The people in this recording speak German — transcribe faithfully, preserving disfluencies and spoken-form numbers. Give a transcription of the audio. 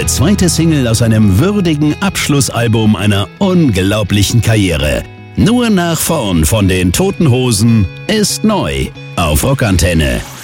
ihre zweite Single aus einem würdigen Abschlussalbum einer unglaublichen Karriere. Nur nach vorn von den Toten Hosen ist neu auf Rockantenne.